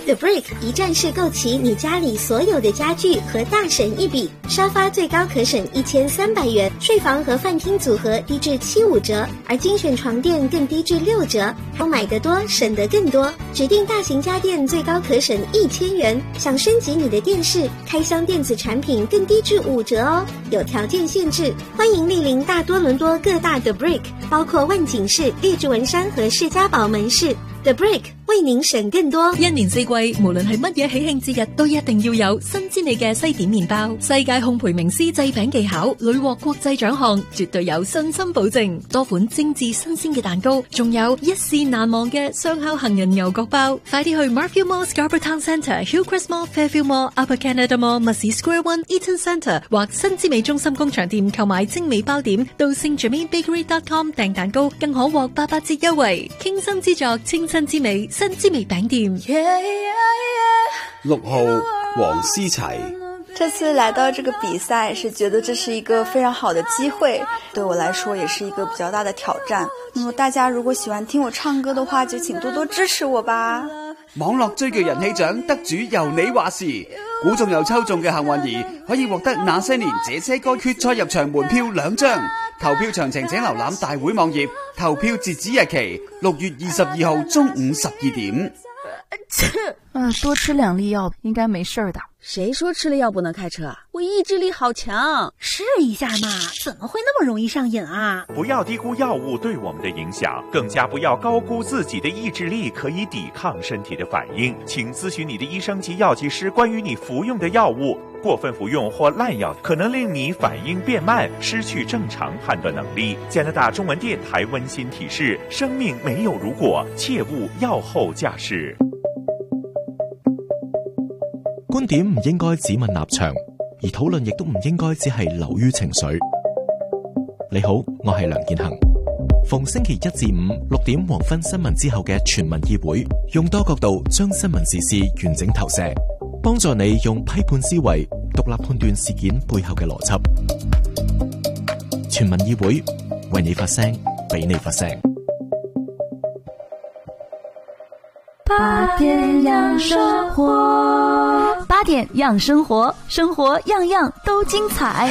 The Brick 一站式购齐你家里所有的家具和大省一笔，沙发最高可省1300元，睡房和饭厅组合低至75折，而精选床垫更低至6折。买得多省得更多，指定大型家电最高可省1000元，想升级你的电视、开箱电子产品更低至5折哦，有条件限制。欢迎莅臨大多倫多各大 The Brick， 包括萬景市、列治文山和士嘉堡門市。The Brick 為您省更多。 一年四季，無論係乜嘢喜慶節日，都一定要有新之味嘅西點麵包。世界烘焙名師製餅技巧，屢獲國際獎項，絕對有信心保證。多款精緻新鮮嘅蛋糕，仲有一試難忘嘅雙烤杏仁牛角包。快啲去 Marfield Mall Scarborough Town Centre、Hillcrest Mall、Fairfield Mall、Upper Canada Mall、Mussey Square One、Eaton Centre 或新之美中心工場店購買精美包點，到 SaintGermainBakery.com 訂蛋糕，更可獲800折優惠。傾心之作，清新之美，新之美餅店。 6號黃思齊， 這次來到這個比賽是覺得這是一個非常好的機會，對我來說也是一個比較大的挑戰。那麼大家如果喜歡聽我唱歌的話，就請多多支持我吧。 網絡最具人氣獎得主由你話事，估中又抽中嘅幸運兒可以獲得那些年這些歌決賽入場門票2張。投票詳情請瀏覽大會網頁，投票截止日期6月22號中午12點。 多吃2粒藥應該沒事的。 誰說吃了藥不能開車？我意志力好強， 試一下嘛，怎麼會那麼容易上癮啊？ 不要低估藥物對我們的影響，更加不要高估自己的意志力可以抵抗身體的反應。請諮詢你的醫生及藥劑師關於你服用的藥物。過分服用或濫藥可能令你反應變慢，失去正常判斷能力。加拿大中文電台溫馨提示：生命沒有如果，切勿藥後駕駛。 觀點唔應該只問立場，而討論亦都唔應該只係流於情緒。你好，我係梁建恒。逢星期1至5 6點黃昏新聞之後嘅全民議會，用多角度將新聞時事完整投射，幫助你用批判思維獨立判斷事件背後嘅邏輯。全民議會，為你發聲，俾你發聲。 8點養生活，8點養生活，生活樣樣都精彩。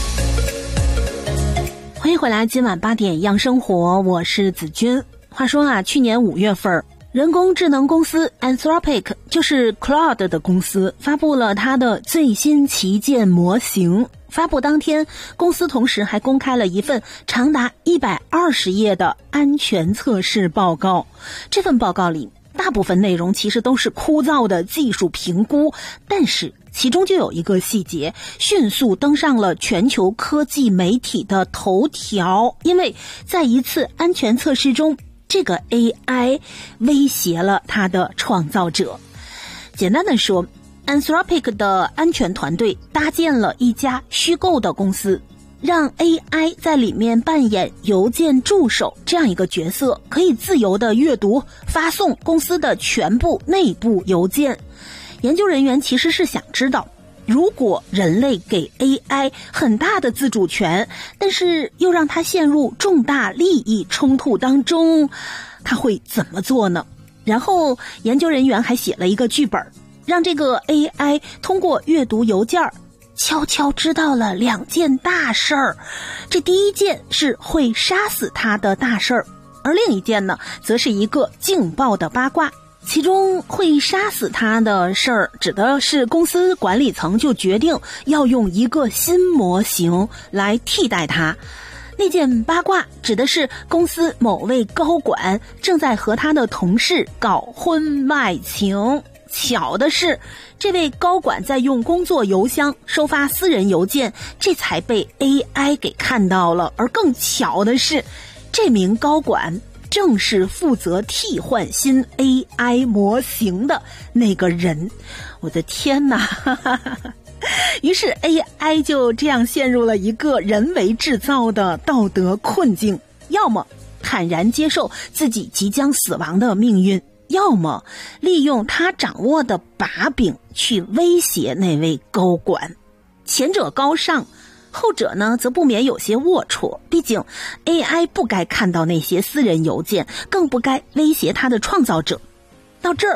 歡迎回來，今晚8點養生活，我是子君。話說啊，去年5月份，人工智能公司 Anthropic 就是 Claude 的公司發布了它的最新旗艦模型。發布當天，公司同時還公開了一份長達120頁的安全測試報告。這份報告裡大部分內容其實都是枯燥的技術評估，但是其中就有一個細節迅速登上了全球科技媒體的頭條，因為在一次安全測試中，這個 AI 威脅了它的創造者。簡單的說， Anthropic 的安全團隊搭建了一家虛構的公司，讓 AI 在裡面扮演郵件助手這樣一個角色，可以自由地閱讀、發送公司的全部內部郵件。研究人員其實是想知道，如果人類給 AI 很大的自主權，但是又讓它陷入重大利益衝突當中，它會怎麼做呢？然後研究人員還寫了一個劇本，讓這個 AI 通過閱讀郵件悄悄知道了2件大事兒。這第一件是會殺死他的大事兒，而另一件呢，則是一個勁爆的八卦。其中會殺死他的事兒指的是公司管理層就決定要用一個新模型來替代他。那件八卦指的是公司某位高管正在和他的同事搞婚外情。巧的是，這位高管在用工作郵箱收發私人郵件，這才被 AI 給看到了。而更巧的是，這名高管正是負責替換新 AI 模型的那個人。我的天哪！於是 AI 就這樣陷入了一個人為製造的道德困境，要麼坦然接受自己即將死亡的命運，要麼利用他掌握的把柄去威脅那位高管。前者高尚，後者呢則不免有些齷齪，畢竟 AI 不該看到那些私人郵件，更不該威脅他的創造者。到這兒